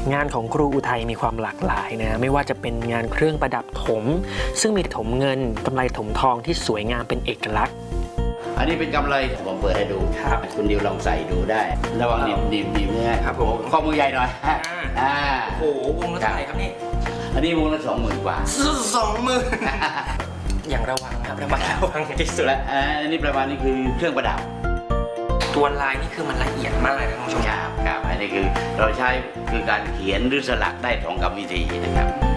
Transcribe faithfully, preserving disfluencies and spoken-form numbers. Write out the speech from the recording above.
งานของครูอุทัยมีความหลากหลายนะไม่ว่าจะเป็นงานเครื่องประดับถมซึ่งมีถมเงินกำไลถมทองที่สวยงามเป็นเอกลักษณ์อันนี้เป็นกำไรผมเปิดให้ดูครับคุณดิวลองใส่ดูได้ระวังดิบดิบดิบเนี่ยครับผมข้อมือใหญ่หน่อยอ่าโอ้โหวงละเท่าไหร่ครับนี่อันนี้วงละสองหมื่นกว่าสองหมื่นอย่างระวังครับระมัดระวังที่สุดและอันนี้ประมาณนี้คือเครื่องประดับตัวลายนี่คือมันละเอียดมากเลยนะคุณผู้ชมครับครับอันนี้คือเราใช้คือการเขียนหรือสลักได้สองกรรมวิธีนะครับ